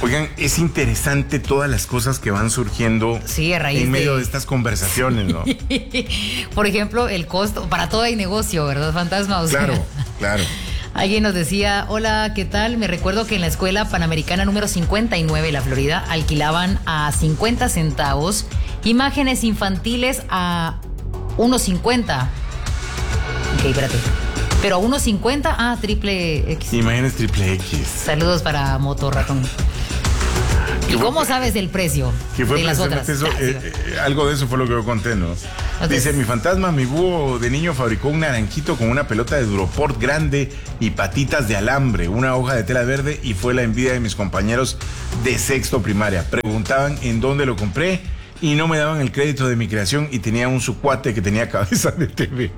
Oigan, es interesante todas las cosas que van surgiendo a raíz en medio de estas conversaciones, ¿no? Por ejemplo, el costo, para todo hay negocio, ¿verdad, Fantasma? O sea, claro. Alguien nos decía, hola, ¿qué tal? Me recuerdo que en la escuela Panamericana número 59, la Florida, alquilaban a 50 centavos imágenes infantiles a 1.50. Ok, espérate. Pero a 1.50, triple X. Imágenes triple X. Saludos para Motorratón. ¿Y cómo sabes el precio de las otras? Algo de eso fue lo que yo conté, ¿no? Dice, mi fantasma, mi búho de niño fabricó un naranjito con una pelota de Duroport grande y patitas de alambre, una hoja de tela verde, y fue la envidia de mis compañeros de sexto primaria. Preguntaban en dónde lo compré y no me daban el crédito de mi creación, y tenía un sucuate que tenía cabeza de TV.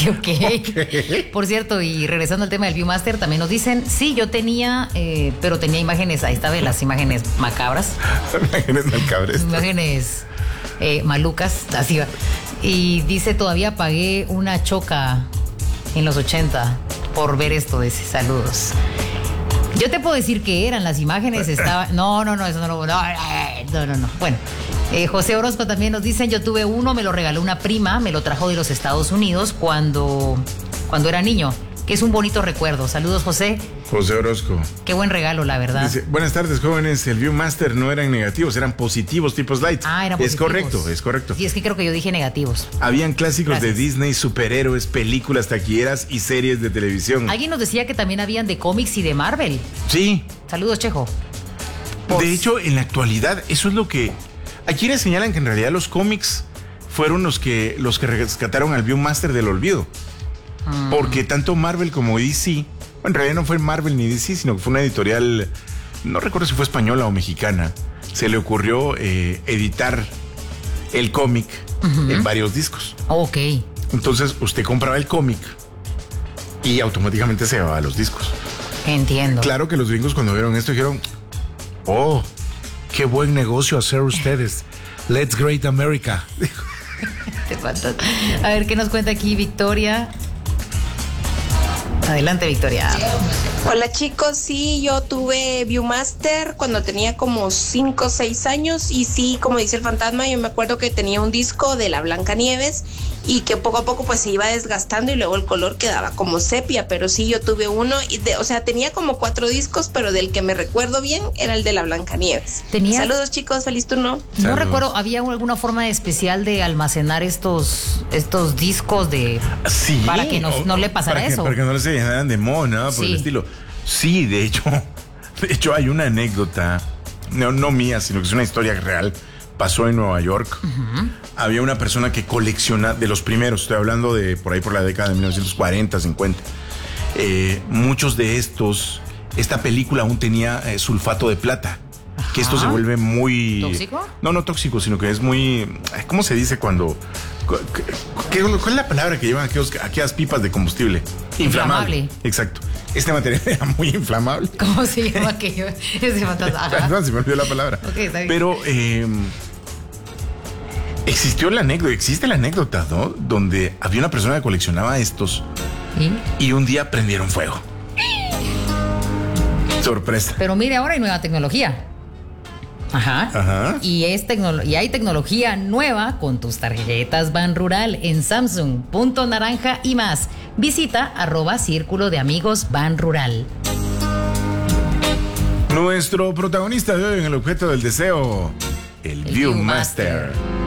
Okay. Por cierto, y regresando al tema del Viewmaster, también nos dicen, sí, yo tenía, pero tenía imágenes, ahí estaba, las imágenes macabras. Imágenes macabras. Imágenes malucas, así va. Y dice, todavía pagué una choca en los 80 por ver esto, dice, saludos. Yo te puedo decir que eran las imágenes, estaba... No, eso no. Bueno, José Orozco también nos dice, yo tuve uno, me lo regaló una prima, me lo trajo de los Estados Unidos cuando era niño, que es un bonito recuerdo. Saludos, José. José Orozco. Qué buen regalo, la verdad. Dice, buenas tardes, jóvenes. El Viewmaster no eran negativos, eran positivos, tipo slide. Eran positivos. Es correcto. Sí, es que creo que yo dije negativos. Habían clásicos de Disney, superhéroes, películas taquilleras y series de televisión. Alguien nos decía que también habían de cómics y de Marvel. Sí. Saludos, Chejo. De hecho, en la actualidad, eso es lo que... Hay quienes señalan que en realidad los cómics fueron los que rescataron al Viewmaster del olvido. Porque tanto Marvel como DC, en realidad no fue Marvel ni DC, sino que fue una editorial, no recuerdo si fue española o mexicana, se le ocurrió editar el cómic en varios discos. Ok. Entonces usted compraba el cómic y automáticamente se llevaba los discos. Entiendo. Claro que los gringos cuando vieron esto dijeron, oh, qué buen negocio hacer ustedes. Let's Great America. A ver, ¿qué nos cuenta aquí Victoria? Adelante, Victoria. Hola, chicos. Sí, yo tuve Viewmaster cuando tenía como 5 o 6 años, y sí, como dice el fantasma, yo me acuerdo que tenía un disco de la Blancanieves y que poco a poco pues se iba desgastando y luego el color quedaba como sepia, pero sí, yo tuve uno o sea, tenía como 4 discos, pero del que me recuerdo bien era el de la Blancanieves. Saludos, chicos, feliz turno. No recuerdo, ¿había alguna forma especial de almacenar estos discos sí, para que no le pasara eso? Para que no se llenaran de moho, nada por el estilo. Sí, de hecho hay una anécdota, no mía, sino que es una historia real. Pasó en Nueva York. Había una persona que colecciona, de los primeros, estoy hablando de por ahí por la década de 1940, 50. Muchos de esta película aún tenía sulfato de plata. Que esto se vuelve muy... ¿Tóxico? No tóxico, sino que es muy... ¿Cómo se dice cuando...? ¿Cuál es la palabra que llevan aquellas pipas de combustible? Inflamable. Exacto. Este material era muy inflamable. ¿Cómo se llama aquello? No, se me olvidó la palabra. Okay, está bien. Pero existe la anécdota, ¿no? Donde había una persona que coleccionaba estos y un día prendieron fuego. Sorpresa. Pero mire, ahora hay nueva tecnología. Ajá. Y hay tecnología nueva con tus tarjetas Ban Rural en Samsung, Punto Naranja y más. Visita @Círculo de Amigos Ban Rural. Nuestro protagonista de hoy en el objeto del deseo, el Viewmaster.